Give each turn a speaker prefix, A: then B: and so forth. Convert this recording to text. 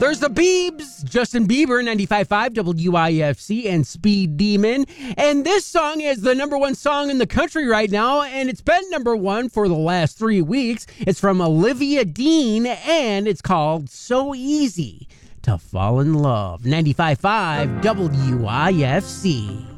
A: There's the Biebs, Justin Bieber, 95.5 WIFC, and Speed Demon. And this song is the number one song in the country right now, and it's been number one for the last 3 weeks. It's from Olivia Dean, and it's called So Easy to Fall in Love. 95.5 WIFC.